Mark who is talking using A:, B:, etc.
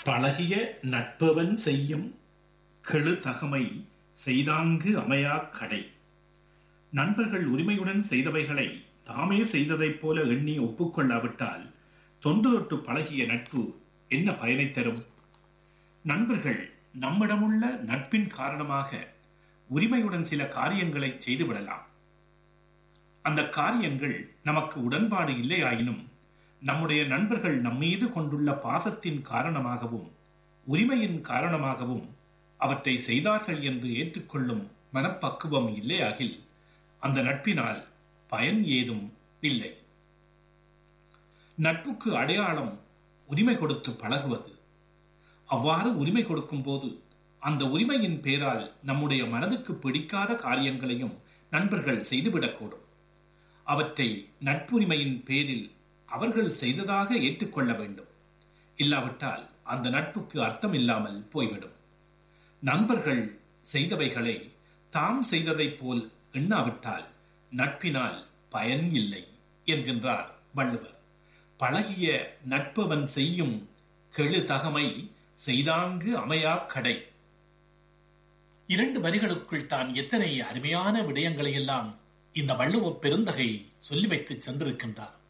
A: பழகிய நட்பவன் செய்யும் கெழு தகமை செய்தாங்கு அமையா கடை. நண்பர்கள் உரிமையுடன் செய்தவைகளை தாமே செய்ததைப் போல எண்ணி ஒப்புக்கொள்ளாவிட்டால் தொன்று தொட்டு பழகிய நட்பு என்ன பயனை தரும்? நண்பர்கள் நம்மிடமுள்ள நட்பின் காரணமாக உரிமையுடன் சில காரியங்களை செய்துவிடலாம். அந்த காரியங்கள் நமக்கு உடன்பாடு இல்லையாயினும் நம்முடைய நண்பர்கள் நம்மீது கொண்டுள்ள பாசத்தின் காரணமாகவும் உரிமையின் காரணமாகவும் அவற்றை செய்தார்கள் என்று ஏற்றுக்கொள்ளும் மனப்பக்குவம் இல்லையாகில் அந்த நட்பினால் பயன் ஏதும் இல்லை. நட்புக்கு அடையாளம் உரிமை கொடுத்து பழகுவது. அவ்வாறு உரிமை கொடுக்கும் போது அந்த உரிமையின் பேரால் நம்முடைய மனதுக்கு பிடிக்காத காரியங்களையும் நண்பர்கள் செய்துவிடக்கூடும். அவற்றை நட்புரிமையின் பேரில் அவர்கள் செய்ததாக ஏற்றுக்கொள்ள வேண்டும். இல்லாவிட்டால் அந்த நட்புக்கு அர்த்தம் இல்லாமல் போய்விடும். நண்பர்கள் செய்தவைகளை தாம் செய்ததைப் போல் எண்ணாவிட்டால் நட்பினால் பயன் இல்லை என்கின்றார் வள்ளுவர். பழகிய நட்பவன் செய்யும் கெழு தகமை செய்தாங்கு அமையா கடை. 2 வரிகளுக்குள் தான் எத்தனை அருமையான விடயங்களை எல்லாம் இந்த வள்ளுவ பெருந்தகை சொல்லி வைத்து சென்றிருக்கின்றார்.